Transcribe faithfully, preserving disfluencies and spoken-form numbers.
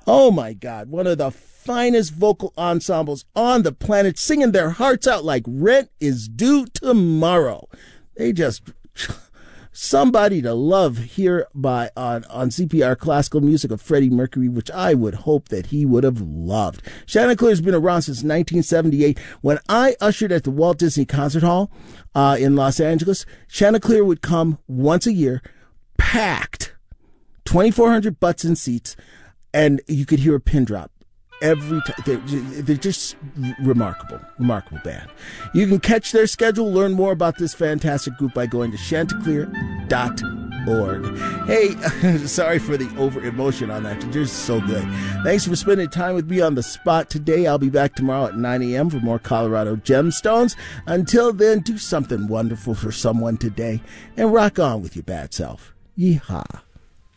Oh, my God. One of the finest vocal ensembles on the planet, singing their hearts out like rent is due tomorrow. They just... Somebody to love here by on, on C P R Classical Music of Freddie Mercury, which I would hope that he would have loved. Chanticleer's been around since nineteen seventy-eight. When I ushered at the Walt Disney Concert Hall uh, in Los Angeles, Chanticleer would come once a year, packed, twenty-four hundred butts in seats, and you could hear a pin drop. Every time. They're, they're just remarkable, remarkable band. You can catch their schedule, learn more about this fantastic group by going to chanticleer dot org. Hey, sorry for the over emotion on that. They're just so good. Thanks for spending time with me on the spot today. I'll be back tomorrow at nine a.m. for more Colorado Gemstones. Until then, do something wonderful for someone today and rock on with your bad self. Yeehaw.